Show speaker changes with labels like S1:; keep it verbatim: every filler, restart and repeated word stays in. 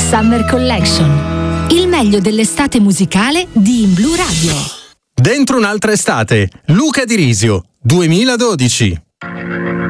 S1: Summer Collection. Il meglio dell'estate musicale di In Blu Radio.
S2: Dentro un'altra estate, Luca Di Risio, duemiladodici.